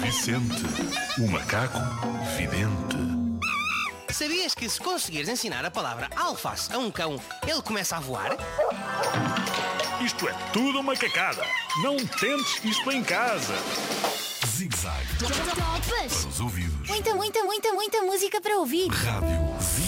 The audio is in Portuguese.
Vicente, o macaco vidente. Sabias que se conseguires ensinar a palavra alface a um cão, ele começa a voar? Isto é tudo uma cacada. Não tentes isto em casa. Zig-zag. Para os ouvidos. Muita música para ouvir. Rádio